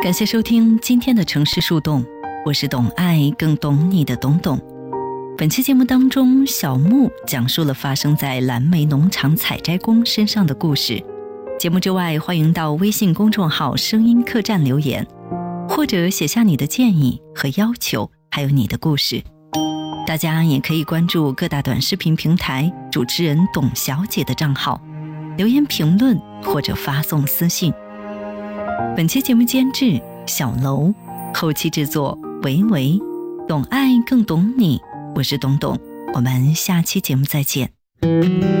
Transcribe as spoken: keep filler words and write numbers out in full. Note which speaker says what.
Speaker 1: 感谢收听今天的城市树洞，我是懂爱更懂你的董董。本期节目当中，小木讲述了发生在蓝莓农场采摘工身上的故事。节目之外，欢迎到微信公众号声音客栈留言，或者写下你的建议和要求，还有你的故事。大家也可以关注各大短视频平台主持人董小姐的账号，留言评论或者发送私信。本期节目监制小楼，后期制作维维，懂爱更懂你，我是董董，我们下期节目再见。